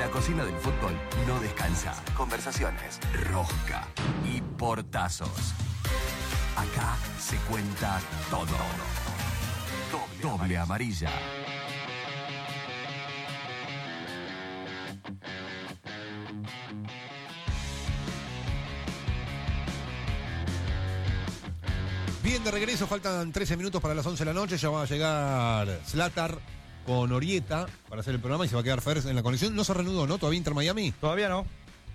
La cocina del fútbol no descansa. Conversaciones, rosca y portazos. Acá se cuenta todo. Doble amarilla. Bien, de regreso, faltan 13 minutos para las 11 de la noche. Ya va a llegar Zlatar con Orieta para hacer el programa y se va a quedar Fer en la conexión. No se reanudó, ¿no? ¿Todavía Inter Miami? Todavía no.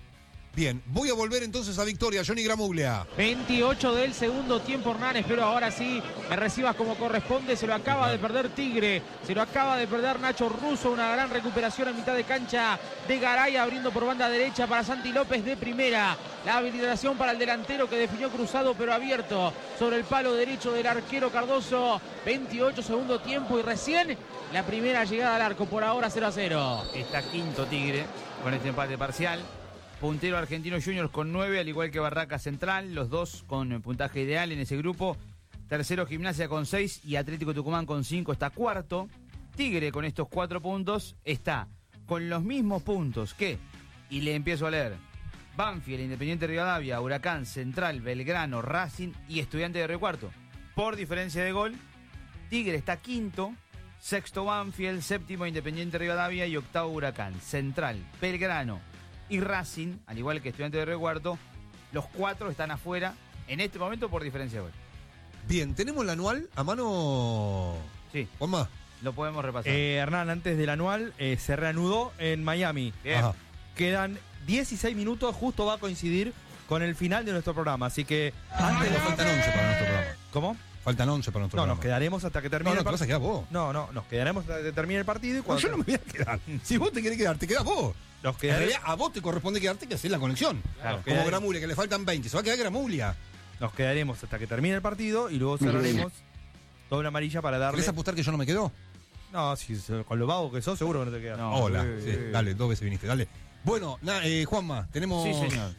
Bien, voy a volver entonces a Victoria. Johnny Gramuglia. 28 del segundo tiempo, Hernán. Espero ahora sí me recibas como corresponde. Se lo acaba de perder Tigre. Se lo acaba de perder Nacho Russo. Una gran recuperación a mitad de cancha de Garay, abriendo por banda derecha para Santi López de primera. La habilitación para el delantero que definió cruzado pero abierto sobre el palo derecho del arquero Cardoso. 28 segundo tiempo y recién la primera llegada al arco. Por ahora 0-0. Está quinto Tigre con este empate parcial. Puntero Argentinos Juniors con 9, al igual que Barraca Central, los dos con puntaje ideal en ese grupo. Tercero Gimnasia con 6 y Atlético Tucumán con 5 está cuarto. Tigre con estos 4 puntos está con los mismos puntos que, y le empiezo a leer, Banfield, Independiente Rivadavia, Huracán, Central, Belgrano, Racing y Estudiantes de Río Cuarto. Por diferencia de gol, Tigre está quinto, sexto Banfield, séptimo Independiente Rivadavia y octavo Huracán. Central, Belgrano y Racing, al igual que Estudiantes de Río Cuarto, los 4 están afuera en este momento por diferencia de gol. Bien, ¿tenemos el anual a mano? Sí. Juanma. Lo podemos repasar. Hernán, antes del anual, se reanudó en Miami. Bien. Ajá. Quedan 16 minutos, justo va a coincidir con el final de nuestro programa, así que... Antes nos faltan 11 para nuestro programa. ¿Cómo? Faltan 11 para nuestro No, programa. nos quedaremos hasta que termine No, el te vas a quedar vos. No, nos quedaremos hasta que termine el partido y cuando... Yo no me voy a quedar. Si vos te querés quedar, te quedás vos. Nos En quedaremos... realidad, a vos te corresponde quedarte que hacer la conexión. Claro. Como Gramuglia, que le faltan 20. Se va a quedar Gramuglia. Nos quedaremos hasta que termine el partido y luego cerraremos doble amarilla para darle... ¿Querés apostar que yo no me quedo? No, si con lo vago que sos, seguro que no te quedas. No. Hola. Sí, dale, 2 veces viniste, dale. Bueno, Juanma, tenemos Sí, señor.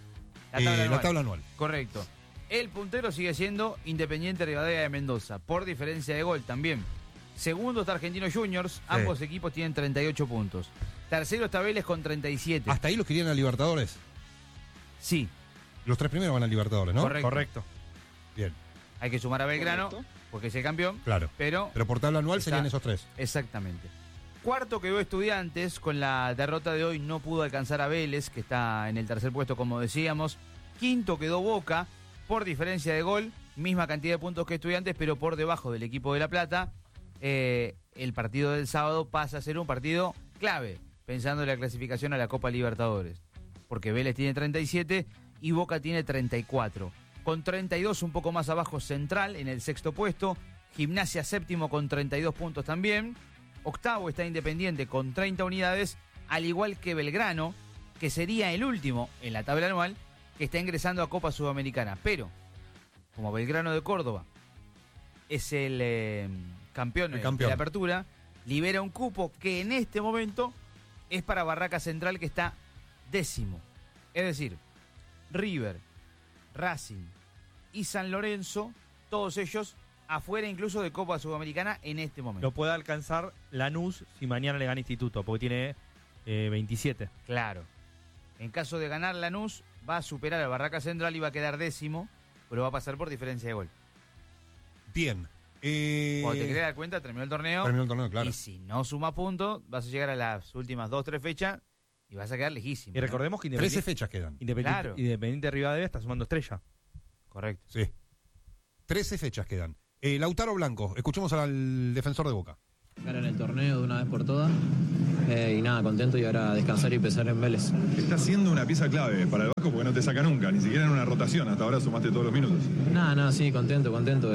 la tabla anual. Correcto. El puntero sigue siendo Independiente Rivadavia de Mendoza, por diferencia de gol también. Segundo está Argentinos Juniors, ambos equipos tienen 38 puntos. Tercero está Vélez con 37. Hasta ahí los querían a Libertadores. Sí, Los 3 primeros van a Libertadores, ¿no? Correcto. Bien, hay que sumar a Belgrano, porque es el campeón. claro. Pero Pero por tabla anual Está- serían esos 3. exactamente. Cuarto quedó Estudiantes, con la derrota de hoy no pudo alcanzar a Vélez, que está en el tercer puesto como decíamos. Quinto quedó Boca, por diferencia de gol, misma cantidad de puntos que Estudiantes, pero por debajo del equipo de La Plata. El partido del sábado pasa a ser un partido clave, pensando en la clasificación a la Copa Libertadores. Porque Vélez tiene 37 y Boca tiene 34. Con 32 un poco más abajo Central en el sexto puesto. Gimnasia séptimo con 32 puntos también. Octavo está Independiente con 30 unidades, al igual que Belgrano, que sería el último en la tabla anual, que está ingresando a Copa Sudamericana. Pero, como Belgrano de Córdoba es el campeón de la apertura, libera un cupo que en este momento es para Barraca Central, que está décimo. Es decir, River, Racing y San Lorenzo, todos ellos afuera incluso de Copa Sudamericana en este momento. Lo puede alcanzar Lanús si mañana le gana Instituto, porque tiene 27. Claro. En caso de ganar Lanús, va a superar a Barraca Central y va a quedar décimo, pero va a pasar por diferencia de gol. Bien. Cuando te querés dar cuenta, terminó el torneo. Terminó el torneo, claro. Y si no suma puntos, vas a llegar a las últimas 2-3 fechas y vas a quedar lejísimo. Y recordemos que 13 fechas quedan. Claro. Independiente Rivadavia está sumando estrella. Correcto. Sí. 13 fechas quedan. Lautaro Blanco, escuchemos al defensor de Boca. Ganar el torneo de una vez por todas y nada, contento y ahora descansar y pensar en Vélez. Está siendo una pieza clave para el Vasco porque no te saca nunca, ni siquiera en una rotación, hasta ahora sumaste todos los minutos. Nada, sí, contento.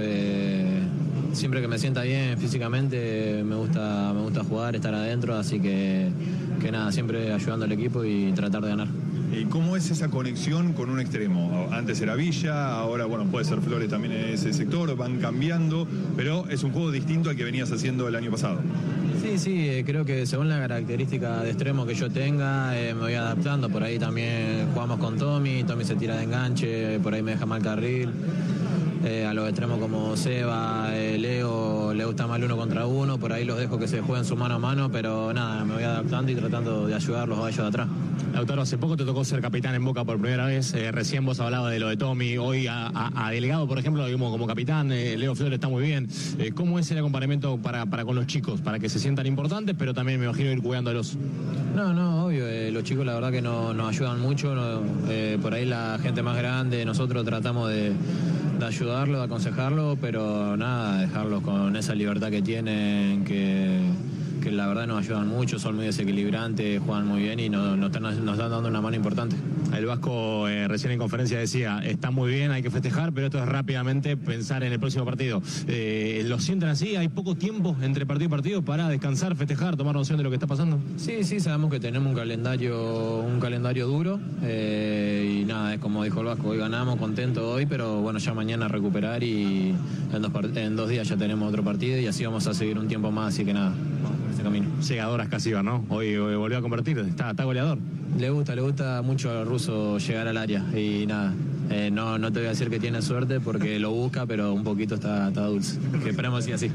Siempre que me sienta bien físicamente me gusta jugar, estar adentro, así que nada, siempre ayudando al equipo y tratar de ganar. ¿Y cómo es esa conexión con un extremo? Antes era Villa, ahora bueno, puede ser Flores también en ese sector, van cambiando, pero es un juego distinto al que venías haciendo el año pasado. Sí, creo que según la característica de extremo que yo tenga, me voy adaptando. Por ahí también jugamos con Tommy se tira de enganche, por ahí me deja mal carril. A los extremos como Seba, Leo le gusta más el uno contra uno, por ahí los dejo que se jueguen su mano a mano, pero nada, me voy adaptando y tratando de ayudarlos a ellos de atrás. Lautaro, hace poco te tocó ser capitán en Boca por primera vez, recién vos hablabas de lo de Tommy, hoy a Delgado, por ejemplo, digamos, como capitán, Leo Flores está muy bien. ¿Cómo es el acompañamiento para con los chicos, para que se sientan importantes, pero también me imagino ir cuidándolos? No, obvio, los chicos la verdad que nos ayudan mucho, por ahí la gente más grande, nosotros tratamos de ayudarlos, de aconsejarlos, pero nada, dejarlos con esa libertad que tienen, que la verdad nos ayudan mucho, son muy desequilibrantes, juegan muy bien y nos están dando una mano importante. El Vasco recién en conferencia decía, está muy bien, hay que festejar, pero esto es rápidamente pensar en el próximo partido. ¿Lo sienten así? ¿Hay poco tiempo entre partido y partido para descansar, festejar, tomar noción de lo que está pasando? Sí, sabemos que tenemos un calendario duro y nada, es como dijo el Vasco, hoy ganamos, contentos hoy, pero bueno, ya mañana recuperar y en 2 días ya tenemos otro partido y así vamos a seguir un tiempo más, así que nada, vamos por ese camino. Llegadoras casi va, ¿no? Hoy volvió a convertir, está goleador. Le gusta mucho al ruso llegar al área y nada, no te voy a decir que tiene suerte porque lo busca, pero un poquito está dulce, que esperemos así.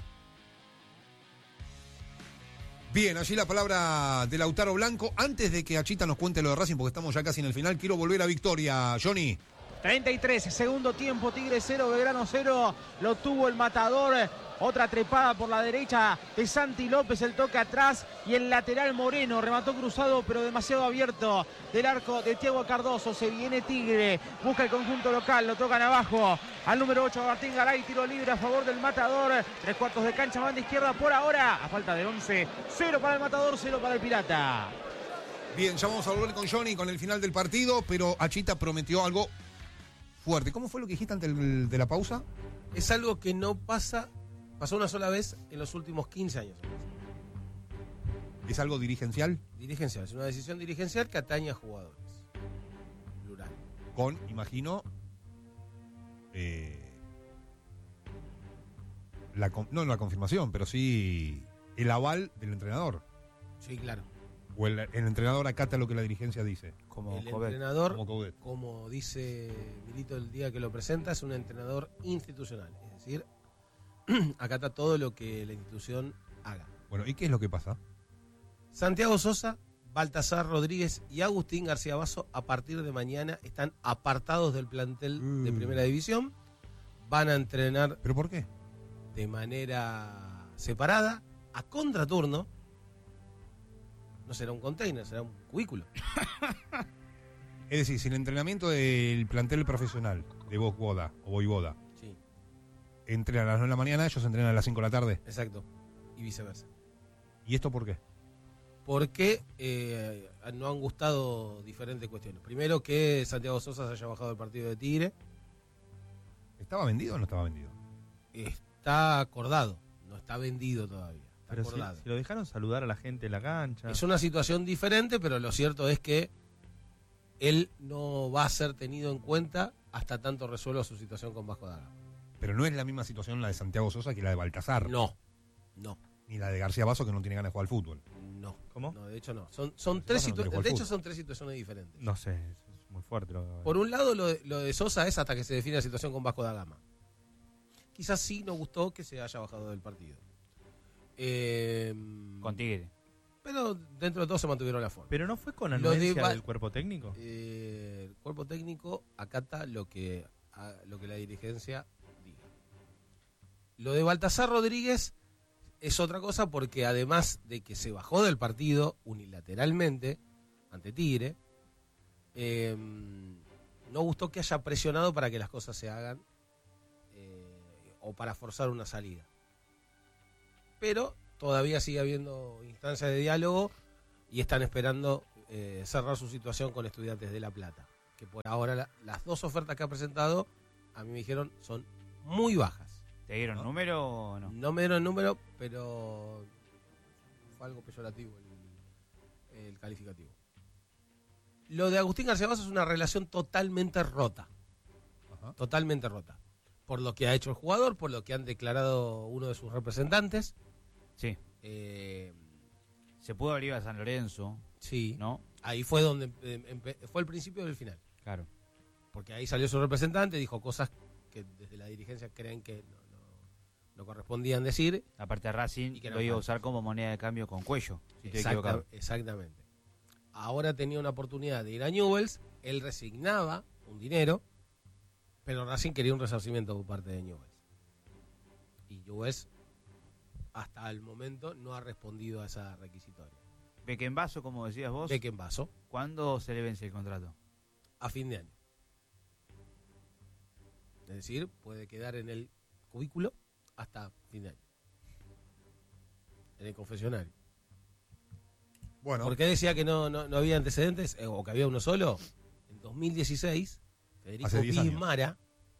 Bien, allí la palabra de Lautaro Blanco. Antes de que Achita nos cuente lo de Racing, porque estamos ya casi en el final, quiero volver a Victoria. Johnny. 33, segundo tiempo, Tigre 0, Belgrano 0, lo tuvo el matador, otra trepada por la derecha de Santi López, el toque atrás y el lateral Moreno, remató cruzado pero demasiado abierto del arco de Thiago Cardoso, se viene Tigre, busca el conjunto local, lo tocan abajo al número 8, Martín Garay, tiro libre a favor del matador, 3/4 de cancha, banda izquierda por ahora, a falta de 11, 0 para el matador, 0 para el Pirata. Bien, ya vamos a volver con Johnny con el final del partido, pero Achita prometió algo fuerte. ¿Cómo fue lo que dijiste antes de la pausa? Es algo que no pasó una sola vez en los últimos 15 años. ¿Es algo dirigencial? Dirigencial, es una decisión dirigencial que atañe a jugadores. Plural. Con, imagino, no la confirmación, pero sí el aval del entrenador. Sí, claro. O el entrenador acata lo que la dirigencia dice. Como el entrenador, como, como dice Milito el día que lo presenta, es un entrenador institucional. Es decir, acata todo lo que la institución haga. Bueno, ¿y qué es lo que pasa? Santiago Sosa, Baltasar Rodríguez y Agustín García Basso a partir de mañana están apartados del plantel de Primera División. Van a entrenar. ¿Pero por qué? De manera separada, a contraturno. No será un container, será un cubículo. Es decir, si el entrenamiento del plantel profesional de Voivoda o Voivoda sí, entrenan a las 9 de la mañana, ellos entrenan a las 5 de la tarde. Exacto. Y viceversa. ¿Y esto por qué? Porque no han gustado diferentes cuestiones. Primero, que Santiago Sosa se haya bajado del partido de Tigre. ¿Estaba vendido o no estaba vendido? Está acordado, no está vendido todavía. Está pero acordado. si lo dejaron saludar a la gente en la cancha. Es una situación diferente, pero lo cierto es que él no va a ser tenido en cuenta hasta tanto resuelva su situación con Vasco da Gama. Pero no es la misma situación la de Santiago Sosa que la de Baltasar. No. Ni la de García Basso, que no tiene ganas de jugar al fútbol. No. ¿Cómo? No, de hecho no. Son tres son tres situaciones diferentes. No sé, es muy fuerte. Por un lado, lo de Sosa es hasta que se define la situación con Vasco da Gama. Quizás sí nos gustó que se haya bajado del partido. Con Tigre. Pero dentro de todo se mantuvieron la forma. ¿Pero no fue con anuencia del cuerpo técnico? El cuerpo técnico acata lo que la dirigencia diga. Lo de Baltasar Rodríguez es otra cosa porque además de que se bajó del partido unilateralmente ante Tigre, no gustó que haya presionado para que las cosas se hagan o para forzar una salida. Pero todavía sigue habiendo instancias de diálogo y están esperando cerrar su situación con Estudiantes de La Plata, que por ahora las dos ofertas que ha presentado, a mí me dijeron, son muy bajas. ¿Te dieron número o no? No me dieron número, pero fue algo peyorativo el calificativo. Lo de Agustín García Basso es una relación totalmente rota. Ajá. Totalmente rota. Por lo que ha hecho el jugador, por lo que han declarado uno de sus representantes. Sí. Se pudo haber ido a San Lorenzo. Sí. ¿No? Ahí fue donde fue el principio del final. Claro. Porque ahí salió su representante, dijo cosas que desde la dirigencia creen que no correspondían decir. Aparte Racing Y que no lo iba a alcanza. usar como moneda de cambio con Cuello, si estoy equivocado. Exactamente. Ahora tenía una oportunidad de ir a Newell's, él resignaba un dinero, pero Racing quería un resarcimiento por parte de Newell's. Y Newell's, hasta el momento, no ha respondido a esa requisitoria. Beckenbasso, como decías vos, Beckenbasso, ¿cuándo se le vence el contrato? a fin de año. Es decir, puede quedar en el cubículo hasta fin de año. En el confesionario. Bueno, ¿Por qué decía que no había antecedentes o que había uno solo? En 2016, Federico Hace 10 años. Bismara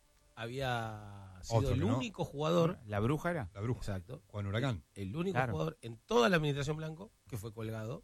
había sido Otro el que no. único jugador, ¿La bruja era? la bruja. exacto, Con Huracán. el único Claro. jugador en toda la administración blanco que fue colgado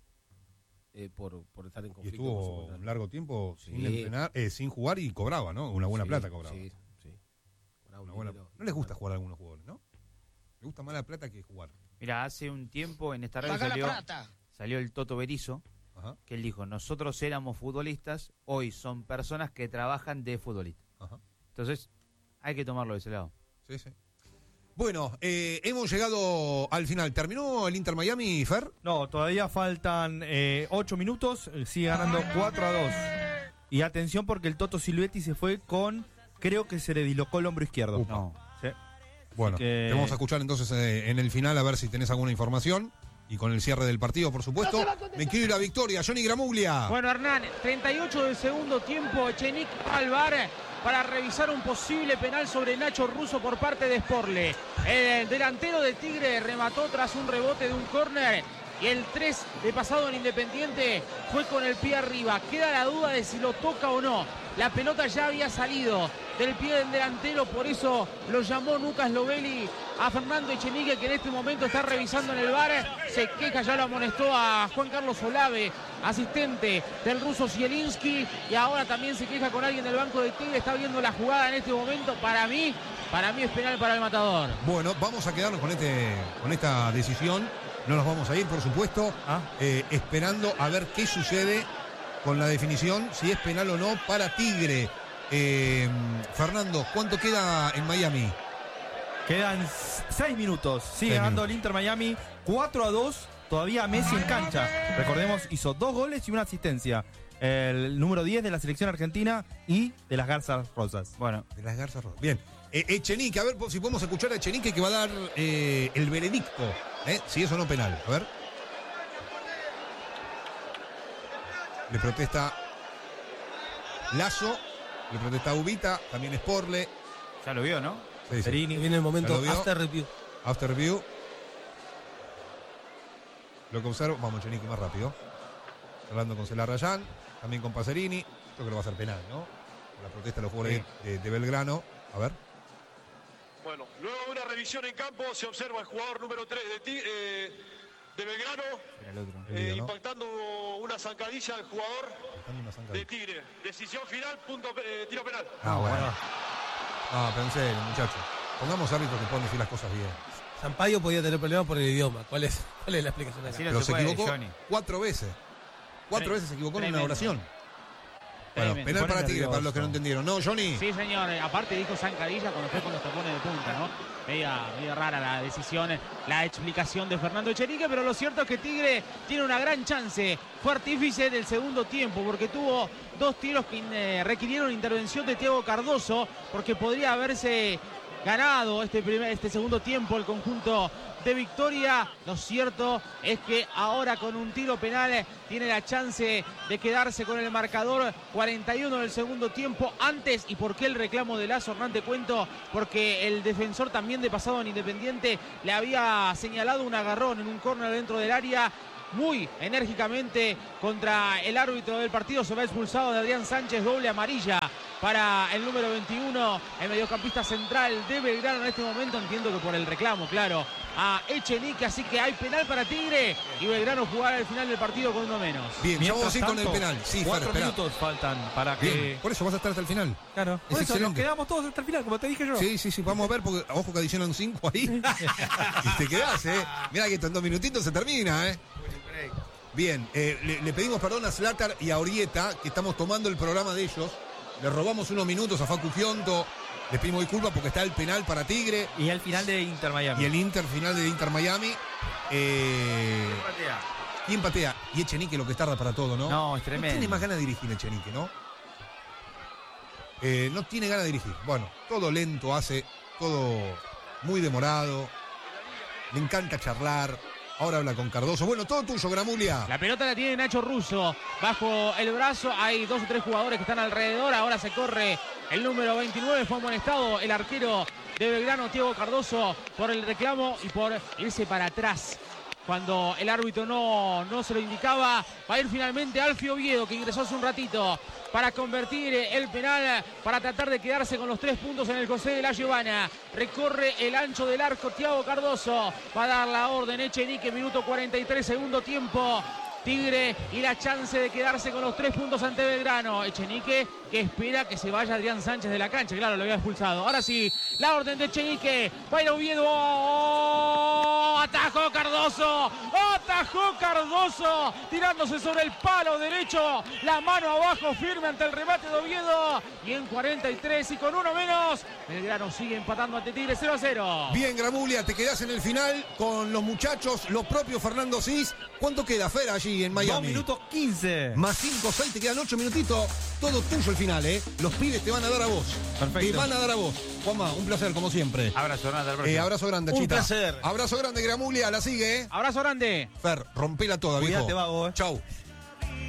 por estar en Y conflicto con su estuvo contrato. un largo tiempo sin Sí. entrenar, sin jugar y cobraba, ¿no? Una buena Sí, plata cobraba. Sí, sí. Cobraba un Una buena- dinero. No les gusta jugar a algunos jugadores, ¿no? Les gusta más la plata que jugar. Mira, hace un tiempo en esta radio salió el Toto Berizzo, Ajá, que él dijo, nosotros éramos futbolistas, hoy son personas que trabajan de futbolistas. ajá. Entonces, hay que tomarlo de ese lado. Sí, sí. Bueno, hemos llegado al final. ¿Terminó el Inter Miami, Fer? No, todavía faltan 8 minutos. Sigue ganando 4-2. Y atención porque el Toto Silvetti se fue con... Creo que se le dislocó el hombro izquierdo. Upa. No. Sí. Bueno, que- te vamos a escuchar entonces en el final a ver si tenés alguna información. Y con el cierre del partido, por supuesto. Me quiero ir a la victoria. Johnny Gramuglia. Bueno, Hernán, 38 del segundo tiempo, Echenique va al VAR para revisar un posible penal sobre Nacho Russo por parte de Sporle. El delantero de Tigre remató tras un rebote de un córner y el 3 de pasado en Independiente fue con el pie arriba. Queda la duda de si lo toca o no. La pelota ya había salido del pie del delantero, por eso lo llamó Lucas Lovelli a Fernando Echenique, que en este momento está revisando en el VAR. Se queja, ya lo amonestó a Juan Carlos Olave, asistente del ruso Zielinski, y ahora también se queja con alguien del banco de Tigre. Está viendo la jugada en este momento. Para mí es penal para el Matador. Bueno, vamos a quedarnos con esta decisión. No nos vamos a ir, por supuesto. Esperando a ver qué sucede con la definición, si es penal o no para Tigre. Fernando, ¿cuánto queda en Miami? Quedan 6 minutos. Sigue 6 ganando minutos. el Inter Miami 4-2. Todavía Messi en cancha. Recordemos, hizo 2 goles y una asistencia. El número 10 de la selección argentina y de las Garzas Rosas. Bueno, De las Garzas Rojas. Bien. Echenique, a ver si podemos escuchar a Echenique, que va a dar el veredicto. Si es o no penal. A ver. Le protesta Lazo, le protesta Ubita, también Sporle. ya lo vio, ¿no? Sí, sí. Perini. Viene el momento ¿Ya lo vio? after review. After review. Lo que observo, vamos Echenique más rápido. Hablando con Celarrayán, también con Pacerini. Creo que lo va a hacer penal, ¿no? La protesta de los jugadores de Belgrano. A ver. Bueno, luego de una revisión en campo se observa el jugador número 3 de Belgrano Era el otro. El video, ¿no? impactando una zancadilla al jugador Buscando una zanja de de- Tigre. Decisión final, tiro penal. Ah, bueno. Ah, pero en serio, muchachos. Pongamos árbitros que puedan decir las cosas bien. Sampaio podía tener problemas por el idioma. ¿Cuál es la explicación Así acá? no Pero se se puede, equivocó Johnny. 4 veces. 4 veces se equivocó en una Tremendo. oración. Bueno, Tremendo. penal Pone para Tigre, para los que no nervioso. entendieron. ¿No, Johnny? Sí, señor. Aparte dijo zancadilla cuando fue con los tapones de punta, ¿no? Media rara la decisión, la explicación de Fernando Echenique, pero lo cierto es que Tigre tiene una gran chance. Fue artífice del segundo tiempo porque tuvo 2 tiros que requirieron intervención de Thiago Cardoso, porque podría haberse ganado este segundo tiempo el conjunto de Victoria. Lo cierto es que ahora con un tiro penal tiene la chance de quedarse con el marcador. 41 del segundo tiempo. Antes, ¿y por qué el reclamo de Lazo? Hernán, te cuento, porque el defensor también de pasado en Independiente le había señalado un agarrón en un córner dentro del área. Muy enérgicamente contra el árbitro del partido. Se va expulsado de Adrián Sánchez, doble amarilla para el número 21, el mediocampista central de Belgrano en este momento. Entiendo que por el reclamo, claro, a Echenique. Así que hay penal para Tigre y Belgrano jugará al final del partido con uno menos. Bien, ya vamos a Mientras ir con el tanto, penal. Sí, Fer, 4 espera. minutos faltan para que... Bien, por eso vas a estar hasta el final. Claro, por Es eso nos excelente. quedamos todos hasta el final, como te dije yo. Sí, vamos a ver, porque ojo que adicionan 5 ahí. Y te quedás, Mirá que esto en 2 minutitos se termina, Bien, le pedimos perdón a Zlatar y a Orieta, que estamos tomando el programa de ellos. Le robamos unos minutos a Facu Gionto Les pedimos disculpas porque está el penal para Tigre. Y el final de Inter Miami. Y el final de Inter Miami. ¿Quién patea? Y Echenique lo que tarda para todo, ¿no? No, es tremendo. No tiene más ganas de dirigir Echenique, ¿no? No tiene ganas de dirigir. Bueno, todo lento hace, todo muy demorado. Le encanta charlar. Ahora habla con Cardoso. Bueno, todo tuyo, Gramulia. La pelota la tiene Nacho Russo bajo el brazo. Hay 2 o 3 jugadores que están alrededor. Ahora se corre el número 29. Fue amonestado el arquero de Belgrano, Thiago Cardoso, por el reclamo y por irse para atrás cuando el árbitro no se lo indicaba. Va a ir finalmente Alfio Oviedo, que ingresó hace un ratito para convertir el penal, para tratar de quedarse con los 3 puntos en el José de la Giovana. Recorre el ancho del arco Thiago Cardoso. Va a dar la orden Echenique, minuto 43, segundo tiempo. Tigre y la chance de quedarse con los 3 puntos ante Belgrano. Echenique que espera que se vaya Adrián Sánchez de la cancha. Claro, lo había expulsado. Ahora sí, la orden de Echenique. Va a ir Oviedo. ¡Oh! Atajó Cardoso. Atajó Cardoso. Tirándose sobre el palo derecho. La mano abajo firme ante el remate de Oviedo. Y en 43 y con 1 menos, Belgrano sigue empatando ante Tigre 0-0. Bien, Gramulia, te quedás en el final con los muchachos, los propios Fernando Cis. ¿Cuánto queda, Fer, allí en Miami? 2 minutos 15. Más 5, 6, te quedan 8 minutitos. Todo tuyo el final, ¿eh? Los pibes te van a dar a vos. Perfecto. Te van a dar a vos. Juanma, un placer, como siempre. Abrazo grande. Abrazo grande, Un Chita. placer. Abrazo grande, Gramulia, la sigue, ¿eh? Abrazo grande. Fer, rompela toda, viejo. Cuídate, vago, Chau.